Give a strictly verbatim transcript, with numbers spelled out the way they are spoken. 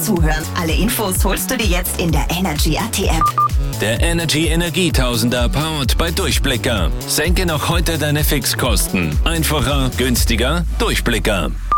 Zuhören. Alle Infos holst du dir jetzt in der Energy A T App. Der Energy Energietausender powered bei Durchblicker. Senke noch heute deine Fixkosten. Einfacher, günstiger, Durchblicker.